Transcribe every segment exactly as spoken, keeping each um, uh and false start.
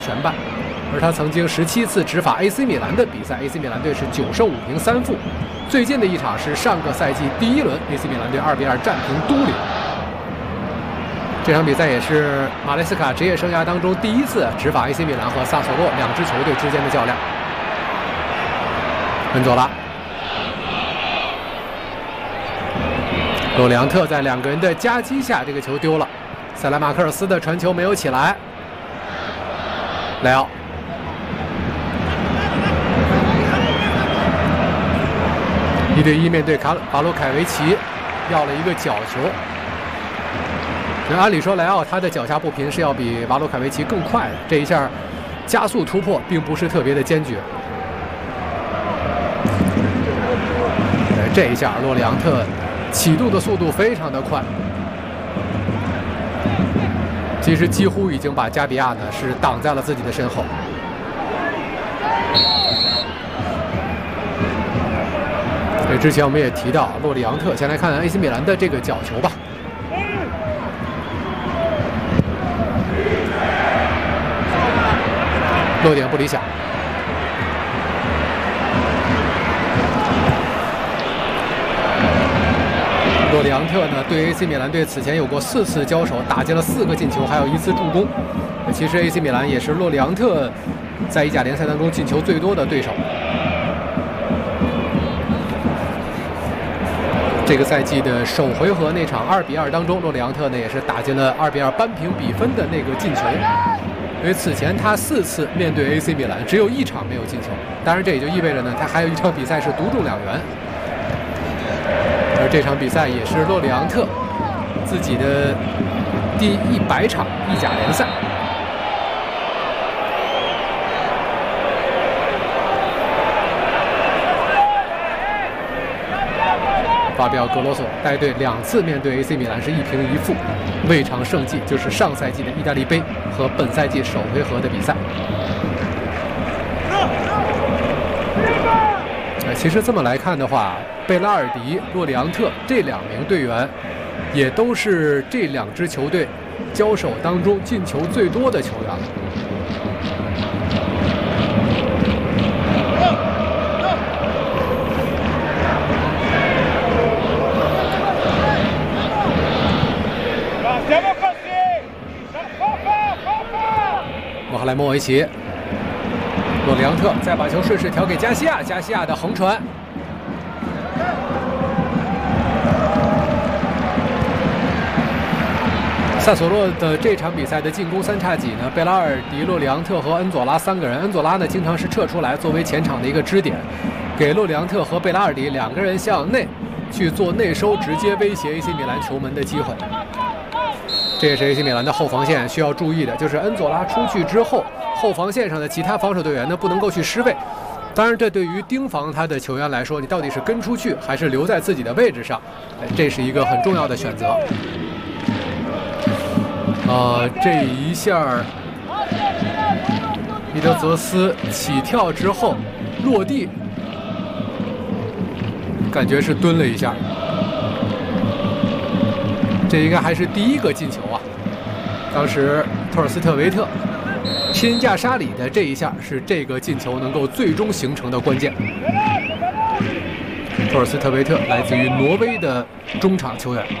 全办，而他曾经十七次执法 A C 米兰的比赛 ，A C 米兰队是九胜五平三负。最近的一场是上个赛季第一轮 A C 米兰队二比二战平都灵。这场比赛也是马雷斯卡职业生涯当中第一次执法 A C 米兰和萨索洛两支球队之间的较量。恩佐拉。 洛里昂特在两个人的夹击下，这个球丢了。塞莱马克尔斯的传球没有起来。莱奥，一对一面对卡法鲁凯维奇，要了一个角球。那按理说，莱奥他的脚下步频是要比瓦鲁凯维奇更快的，这一下加速突破并不是特别的坚决。这一下，洛里昂特。 启动的速度非常的快，其实几乎已经把加比亚呢是挡在了自己的身后。对，之前我们也提到洛里昂特，先来看 A C 米兰的这个角球吧。落点不理想。 洛里昂特呢，对 A C 米兰队此前有过四次交手，打进了四个进球，还有一次助攻。其实 A C 米兰也是洛里昂特在意甲联赛当中进球最多的对手。这个赛季的首回合那场二比二当中，洛里昂特呢也是打进了二比二扳平比分的那个进球。因为此前他四次面对 A C 米兰，只有一场没有进球。当然，这也就意味着呢，他还有一场比赛是独中两元。 而这场比赛也是洛里昂特自己的第一百场意甲联赛。法比奥·格罗索带队两次面对 A C 米兰是一平一负，未尝胜绩，就是上赛季的意大利杯和本赛季首回合的比赛。 其实这么来看的话，贝拉尔迪、洛里昂特这两名队员，也都是这两支球队交手当中进球最多的球员。莫哈莱莫维奇。 洛里昂特再把球顺势调给加西亚，加西亚的横传。萨索洛的这场比赛的进攻三叉戟呢，贝拉尔迪、洛里昂特和恩佐拉三个人。恩佐拉呢，经常是撤出来作为前场的一个支点，给洛里昂特和贝拉尔迪两个人向内去做内收，直接威胁 A C 米兰球门的机会。这也是 A C 米兰的后防线需要注意的，就是恩佐拉出去之后。 后防线上的其他防守队员呢，不能够去失位。当然，这对于盯防他的球员来说，你到底是跟出去还是留在自己的位置上，这是一个很重要的选择。呃，这一下，米德泽斯起跳之后落地，感觉是蹲了一下。这应该还是第一个进球啊！当时托尔斯特维特。 拼架沙里的这一下是这个进球能够最终形成的关键。托尔斯特维特来自于挪威的中场球员。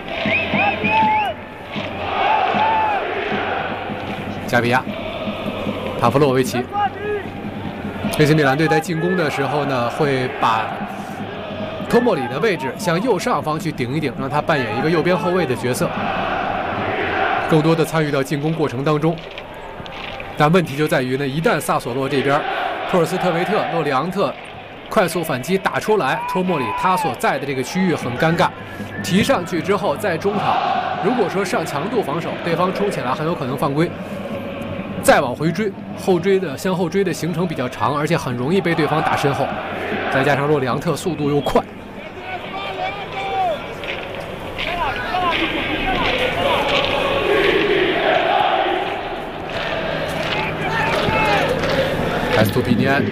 加比亚、帕夫洛维奇。A C 米兰队在进攻的时候呢，会把托莫里的位置向右上方去顶一顶，让他扮演一个右边后卫的角色，更多的参与到进攻过程当中。 但问题就在于呢，一旦萨索洛这边，托尔斯特维特、洛里昂特快速反击打出来，托莫里他所在的这个区域很尴尬，提上去之后在中场，如果说上强度防守，对方冲起来很有可能犯规，再往回追，后追的向后追的行程比较长，而且很容易被对方打身后，再加上洛里昂特速度又快。 埃斯图皮尼安，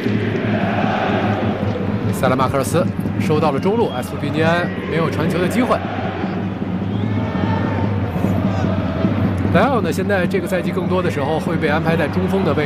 塞拉马克尔斯收到了中路，埃斯图皮尼安没有传球的机会。莱奥呢，现在这个赛季更多的时候会被安排在中锋的位置。